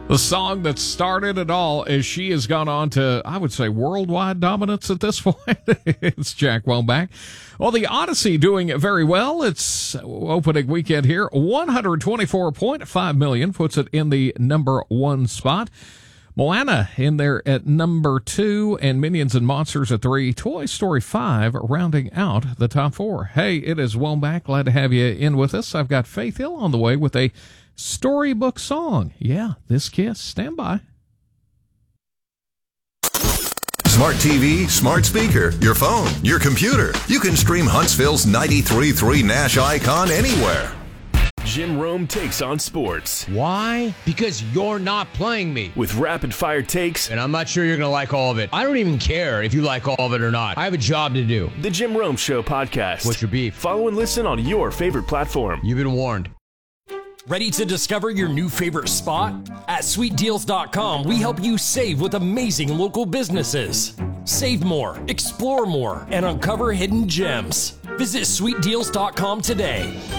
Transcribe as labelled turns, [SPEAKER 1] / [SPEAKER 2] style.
[SPEAKER 1] The song that started it all, as she has gone on to, I would say, worldwide dominance at this point. It's Jack Womack. Well, the Odyssey doing it very well. It's opening weekend here. 124.5 million puts it in the number one spot. Moana in there at number 2, and Minions and Monsters at 3. Toy Story 5 rounding out the top 4. Hey, it is Womack. Glad to have you in with us. I've got Faith Hill on the way with a storybook song. Yeah, This Kiss. Stand by.
[SPEAKER 2] Smart TV, smart speaker, your phone, your computer. You can stream Huntsville's 93.3 Nash Icon anywhere.
[SPEAKER 3] Jim Rome takes on sports.
[SPEAKER 4] Why? Because you're not playing me.
[SPEAKER 3] With rapid-fire takes.
[SPEAKER 4] And I'm not sure you're going to like all of it. I don't even care if you like all of it or not. I have a job to do.
[SPEAKER 3] The Jim Rome Show podcast.
[SPEAKER 4] What's your beef?
[SPEAKER 3] Follow and listen on your favorite platform.
[SPEAKER 4] You've been warned.
[SPEAKER 5] Ready to discover your new favorite spot? At SweetDeals.com, we help you save with amazing local businesses. Save more, explore more, and uncover hidden gems. Visit SweetDeals.com today.